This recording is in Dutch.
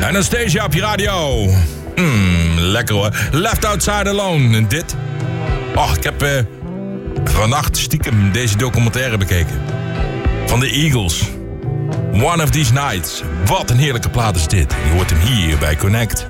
Anastasia op je radio. Lekker hoor. Left Outside Alone. En dit? Ik heb vannacht stiekem deze documentaire bekeken. Van de Eagles. One of These Nights. Wat een heerlijke plaat is dit. Je hoort hem hier bij Connect.